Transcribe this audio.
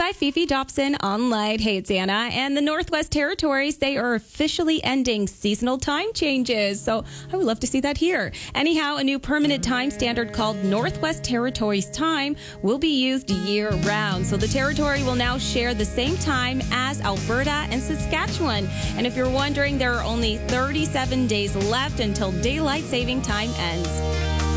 by Fifi Dobson on Light. Hey, it's Anna. And the Northwest Territories, they are officially ending seasonal time changes. So I would love to see that here. Anyhow, a new permanent time standard called Northwest Territories Time will be used year round. So the territory will now share the same time as Alberta and Saskatchewan. And if you're wondering, there are only 37 days left until daylight saving time ends.